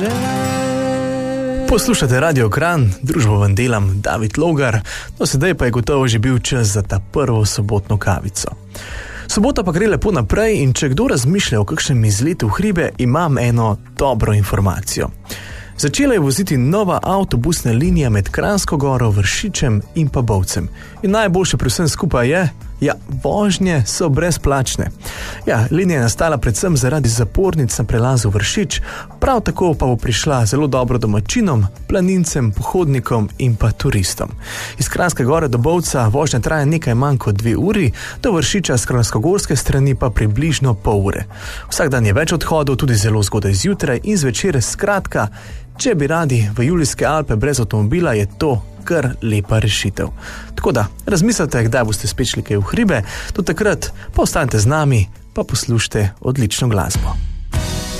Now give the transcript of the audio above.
Poslušate Radio Kranj, družbo vam delam David Logar, no sedaj pa je gotovo že bil čas za ta prvo sobotno kavico. Sobota pa gre lepo naprej in če kdo razmišlja o kakšnem izletu v hribe, imam eno dobro informacijo. Začela je voziti nova avtobusna linija med Kranjsko goro, Vršičem in pa Bovcem. In najboljše pri vsem skupaj je, vožnje so brezplačne. Linija je nastala predvsem zaradi zapornic na prelazu Vršič, prav tako pa bo prišla zelo dobro domačinom, planincem, pohodnikom in pa turistom. Iz Kranjske gore do Bovca vožnja traja nekaj manj kot 2 uri, do Vršiča s kranjskogorske strani pa približno pol ure. Vsak dan je več odhodov, tudi zelo zgodaj zjutraj in zvečer. Skratka, če bi radi v Julijske Alpe brez avtomobila, je to kar lepa rešitev. Tako da, razmislite, kdaj boste spet šli kaj v hribe, do takrat pa ostanite z nami, pa poslušajte odlično glasbo.